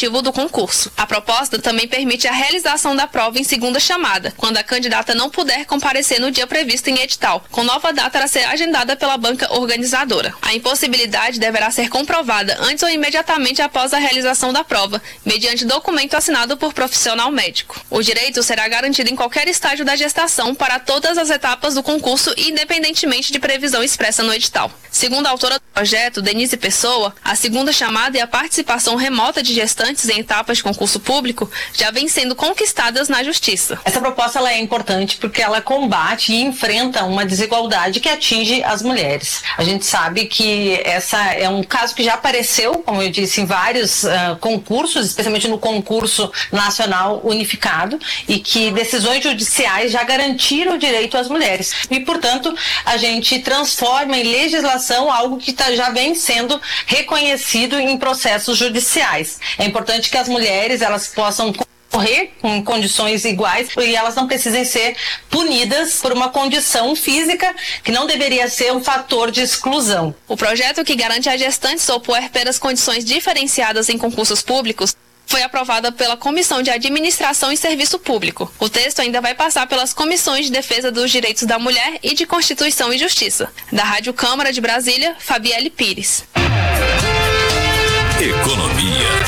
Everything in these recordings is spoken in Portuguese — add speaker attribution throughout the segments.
Speaker 1: objetivo do concurso. A proposta também permite a realização da prova em segunda chamada, quando a candidata não puder comparecer no dia previsto em edital, com nova data a ser agendada pela banca organizadora. A impossibilidade deverá ser comprovada antes ou imediatamente após a realização da prova, mediante documento assinado por profissional médico. O direito será garantido em qualquer estágio da gestação para todas as etapas do concurso, independentemente de previsão expressa no edital. Segundo a autora do projeto, Denise Pessoa, a segunda chamada e a participação remota de gestantes em etapas de concurso público já vêm sendo conquistadas na Justiça.
Speaker 2: Essa proposta ela é importante porque ela combate e enfrenta uma desigualdade que atinge as mulheres. A gente sabe que essa é um caso que já apareceu, como eu disse, em vários concursos, especialmente no concurso nacional unificado, e que decisões judiciais já garantiram o direito às mulheres. E, portanto, a gente transforma em legislação algo que já vem sendo reconhecido em processos judiciais. É importante que as mulheres elas possam concorrer com condições iguais e elas não precisem ser punidas por uma condição física que não deveria ser um fator de exclusão.
Speaker 1: O projeto que garante a gestantes ou puérperas condições diferenciadas em concursos públicos foi aprovada pela Comissão de Administração e Serviço Público. O texto ainda vai passar pelas Comissões de Defesa dos Direitos da Mulher e de Constituição e Justiça. Da Rádio Câmara de Brasília, Fabielle Pires.
Speaker 3: Economia.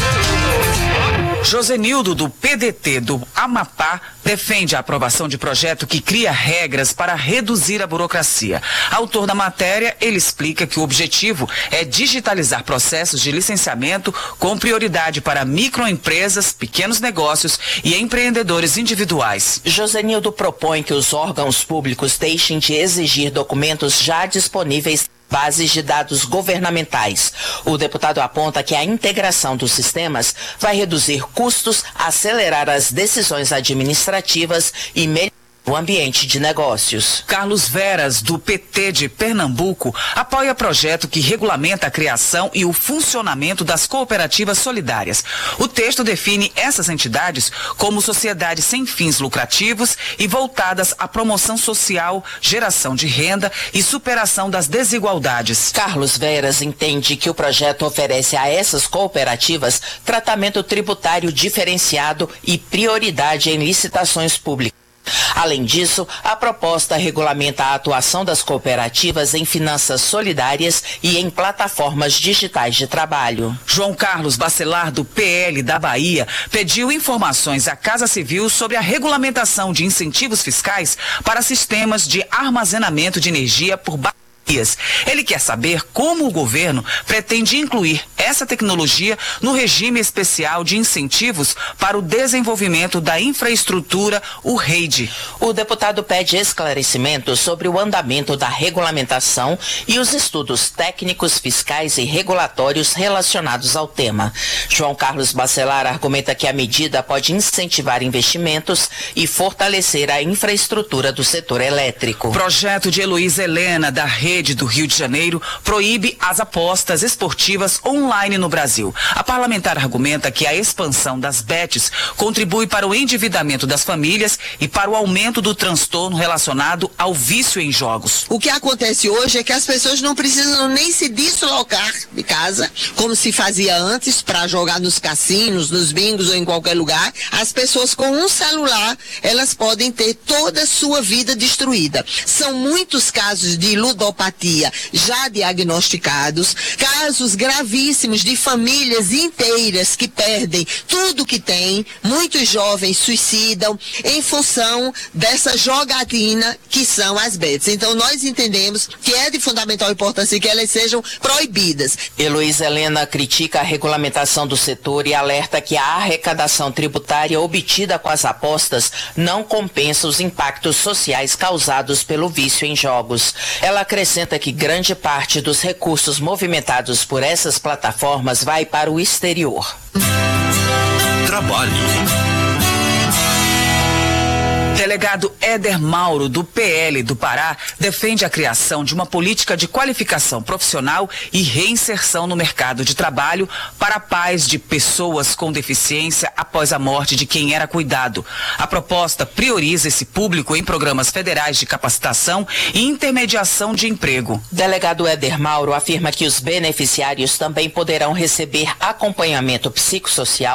Speaker 4: Josenildo, do PDT do Amapá, defende a aprovação de projeto que cria regras para reduzir a burocracia. Autor da matéria, ele explica que o objetivo é digitalizar processos de licenciamento com prioridade para microempresas, pequenos negócios e empreendedores individuais.
Speaker 5: Josenildo propõe que os órgãos públicos deixem de exigir documentos já disponíveis bases de dados governamentais. O deputado aponta que a integração dos sistemas vai reduzir custos, acelerar as decisões administrativas e melhorar o ambiente de negócios.
Speaker 4: Carlos Veras, do PT de Pernambuco, apoia projeto que regulamenta a criação e o funcionamento das cooperativas solidárias. O texto define essas entidades como sociedades sem fins lucrativos e voltadas à promoção social, geração de renda e superação das desigualdades.
Speaker 5: Carlos Veras entende que o projeto oferece a essas cooperativas tratamento tributário diferenciado e prioridade em licitações públicas. Além disso, a proposta regulamenta a atuação das cooperativas em finanças solidárias e em plataformas digitais de trabalho.
Speaker 4: João Carlos Bacelar, do PL da Bahia, pediu informações à Casa Civil sobre a regulamentação de incentivos fiscais para sistemas de armazenamento de energia por baterias. Ele quer saber como o governo pretende incluir essa tecnologia no regime especial de incentivos para o desenvolvimento da infraestrutura, o REID.
Speaker 5: O deputado pede esclarecimentos sobre o andamento da regulamentação e os estudos técnicos, fiscais e regulatórios relacionados ao tema. João Carlos Bacelar argumenta que a medida pode incentivar investimentos e fortalecer a infraestrutura do setor elétrico.
Speaker 4: O projeto de Heloísa Helena, da Rede do Rio de Janeiro, proíbe as apostas esportivas online no Brasil. A parlamentar argumenta que a expansão das bets contribui para o endividamento das famílias e para o aumento do transtorno relacionado ao vício em jogos.
Speaker 6: O que acontece hoje é que as pessoas não precisam nem se deslocar de casa, como se fazia antes, para jogar nos cassinos, nos bingos ou em qualquer lugar. As pessoas com um celular, elas podem ter toda a sua vida destruída. São muitos casos de ludopatia já diagnosticados, casos gravíssimos de famílias inteiras que perdem tudo que têm, muitos jovens suicidam em função dessa jogatina que são as bets. Então nós entendemos que é de fundamental importância que elas sejam proibidas.
Speaker 5: Heloísa Helena critica a regulamentação do setor e alerta que a arrecadação tributária obtida com as apostas não compensa os impactos sociais causados pelo vício em jogos. Ela acrescenta que grande parte dos recursos movimentados por essas plataformas vai para o exterior.
Speaker 3: Trabalho.
Speaker 4: Delegado Éder Mauro, do PL do Pará, defende a criação de uma política de qualificação profissional e reinserção no mercado de trabalho para pais de pessoas com deficiência após a morte de quem era cuidado. A proposta prioriza esse público em programas federais de capacitação e intermediação de emprego.
Speaker 5: Delegado Éder Mauro afirma que os beneficiários também poderão receber acompanhamento psicossocial